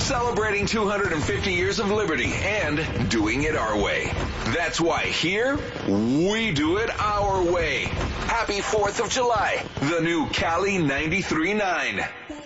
celebrating 250 years of liberty and doing it our way. That's why here, we do it our way. Happy 4th of July, the new Cali 93.9.